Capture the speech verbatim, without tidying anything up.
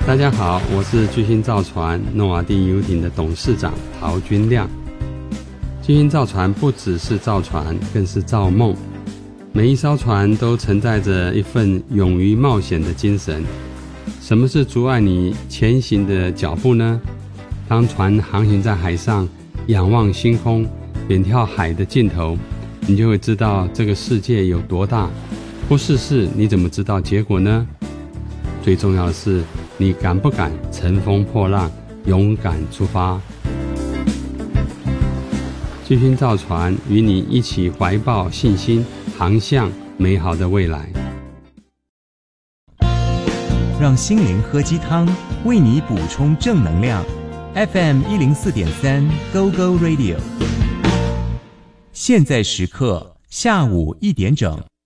大家好，我是巨星造船诺瓦丁游艇的董事长陶君亮。巨星造船不只是造船，更是造梦。每一艘船都承载着一份勇于冒险的精神。什么是阻碍你前行的脚步呢？当船航行在海上，仰望星空，远眺海的尽头，你就会知道这个世界有多大。不试试，你怎么知道结果呢？最重要的是，你敢不敢乘风破浪，勇敢出发？巨星造船与你一起怀抱信心，航向美好的未来。 让心灵喝鸡汤，为你补充正能量。F M 一零四点三 Go Go Radio， 现在时刻下午一点整。